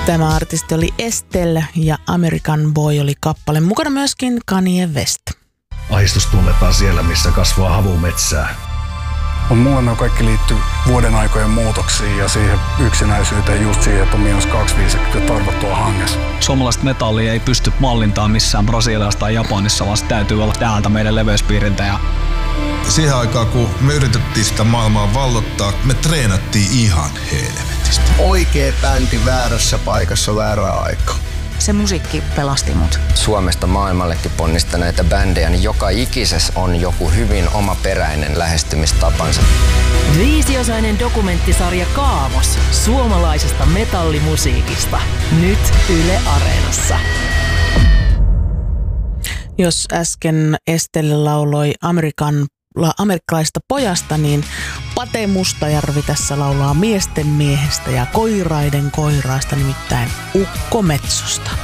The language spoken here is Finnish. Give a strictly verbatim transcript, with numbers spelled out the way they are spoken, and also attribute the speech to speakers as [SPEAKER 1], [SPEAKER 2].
[SPEAKER 1] Tämä artisti oli Estelle ja American Boy oli kappale. Mukana myöskin Kanye West.
[SPEAKER 2] Ahdistus tunnetaan siellä, missä kasvaa havumetsää.
[SPEAKER 3] On mulle nämä kaikki liittyy vuoden aikojen muutoksiin ja siihen yksinäisyyteen, just siihen, että on miinus kaksikymmentäviisi ja tarvottua hangessa.
[SPEAKER 4] Suomalaista metallia ei pysty mallintamaan missään Brasiliassa tai Japanissa, vaan se täytyy olla täältä meidän leveyspiiriltä. Ja
[SPEAKER 5] siihen aikaan, kun me yritettiin sitä maailmaa vallottaa, me treenattiin ihan helvetistä.
[SPEAKER 6] Oikea bändi väärässä paikassa väärää aikaa.
[SPEAKER 7] Se musiikki pelasti mut.
[SPEAKER 8] Suomesta maailmallekin ponnistaneita bändejä, niin joka ikisessä on joku hyvin omaperäinen lähestymistapansa.
[SPEAKER 9] Viisiosainen dokumenttisarja Kaavos suomalaisesta metallimusiikista. Nyt Yle Areenassa.
[SPEAKER 1] Jos äsken Estelle lauloi Amerikan, amerikkalaisesta pojasta, niin Pate Mustajärvi tässä laulaa miesten miehestä ja koiraiden koiraasta, nimittäin Ukko Metsosta.